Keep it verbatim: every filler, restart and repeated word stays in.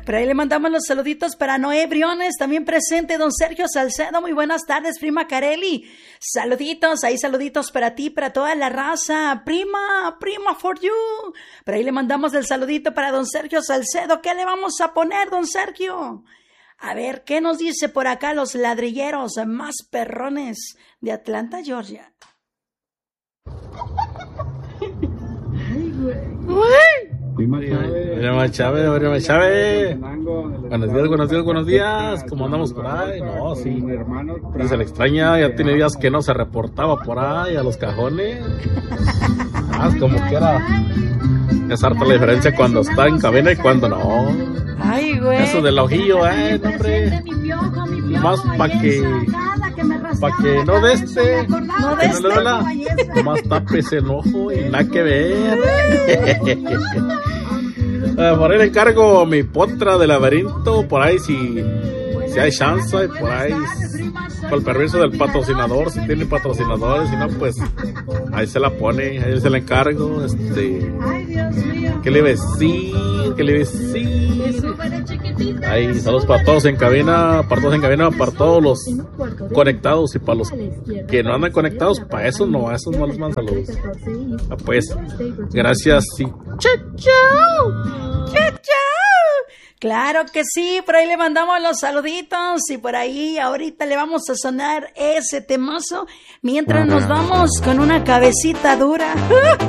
Por ahí le mandamos los saluditos para Noé Briones, también presente don Sergio Salcedo. Muy buenas tardes, prima Carelli. Saluditos, ahí saluditos para ti, para toda la raza. Prima, prima for you. Por ahí le mandamos el saludito para don Sergio Salcedo. ¿Qué le vamos a poner, don Sergio? A ver, ¿qué nos dice por acá los ladrilleros más perrones de Atlanta, Georgia? Ay, güey. Prima Chávez, prima Chávez. Buenos días, buenos días, buenos días. ¿Cómo andamos por ahí? No, sí. Y se le extraña, ya tiene días que no se reportaba por ahí a los cajones. Ah, como quiera. Es harta la diferencia cuando está en cabina y cuando no. Ay, güey. Eso del ojillo, eh, hombre. Más pa' que. Pa' que no de este. No de este. No más tapes el ojo y nada que ver. Uh, por ahí le encargo mi potra de laberinto, por ahí si, si hay chance, por ahí con el permiso del patrocinador, si tiene patrocinadores, si no pues ahí se la pone, ahí se la encargo, este, ¿qué le iba a decir? ¿Qué le iba a decir? Ahí saludos para todos en cabina, para todos en cabina, para todos los conectados y para los que no andan conectados, para eso no, a esos no les mandan saludos. Ah, pues, gracias y chao, chao. ¡Chao, chao! Claro que sí, por ahí le mandamos los saluditos y por ahí ahorita le vamos a sonar ese temazo mientras nos vamos con una cabecita dura.